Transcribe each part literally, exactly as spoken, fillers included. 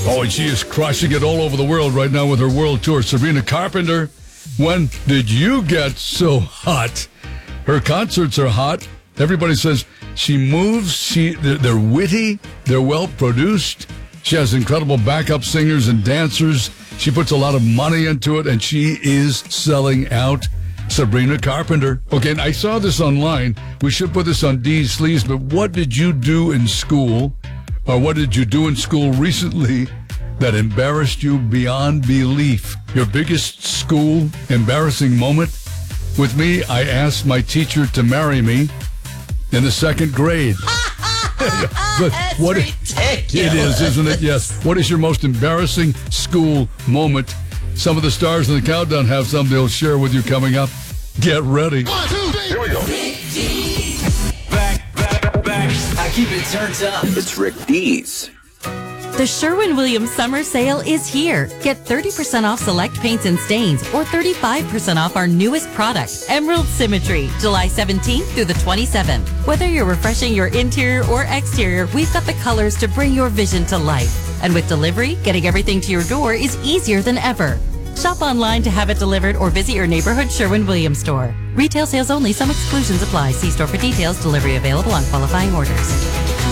Oh, and she is crushing it all over the world right now with her world tour. Sabrina Carpenter, when did you get so hot? Her concerts are hot. Everybody says she moves. She they're, they're witty. They're well produced. She has incredible backup singers and dancers. She puts a lot of money into it, and she is selling out. Sabrina Carpenter. Okay, and I saw this online. We should put this on Dee's Sleeves, but what did you do in school, or what did you do in school recently that embarrassed you beyond belief? Your biggest school embarrassing moment? With me, I asked my teacher to marry me in the second grade. But That's what ridiculous. It is, isn't it? Yes. What is your most embarrassing school moment? Some of the stars in the countdown have some they'll share with you coming up. Get ready. One, two, three. Here we go. Rick Dees. Back, back, back. I keep it turned up. It's Rick Dees. The Sherwin-Williams summer sale is here. Get thirty percent off select paints and stains or thirty-five percent off our newest product, Emerald Symmetry, July seventeenth through the twenty-seventh. Whether you're refreshing your interior or exterior, we've got the colors to bring your vision to life. And with delivery, getting everything to your door is easier than ever. Shop online to have it delivered or visit your neighborhood Sherwin-Williams store. Retail sales only. Some exclusions apply. See store for details. Delivery available on qualifying orders.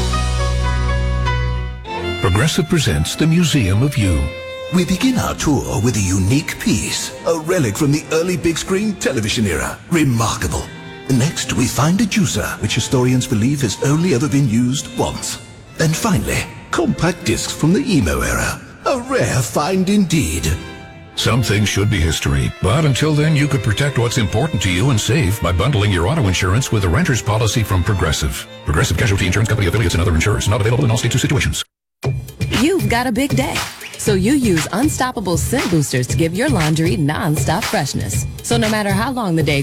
Progressive presents the Museum of You. We begin our tour with a unique piece, a relic from the early big screen television era. Remarkable. Next, we find a juicer, which historians believe has only ever been used once. And finally, compact discs from the emo era. A rare find indeed. Some things should be history, but until then you could protect what's important to you and save by bundling your auto insurance with a renter's policy from Progressive. Progressive Casualty Insurance Company affiliates and other insurers. Not available in all states or situations. You've got a big day, so you use Unstoppable Scent Boosters to give your laundry non-stop freshness. So no matter how long the day